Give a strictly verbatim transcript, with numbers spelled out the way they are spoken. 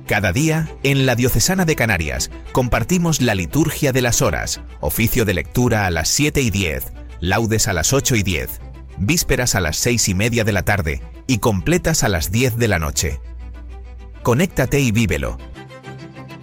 Cada día, en la Diocesana de Canarias, compartimos la liturgia de las horas, oficio de lectura a las siete y diez, laudes a las ocho y diez, vísperas a las seis y media de la tarde y completas a las diez de la noche. Conéctate y vívelo.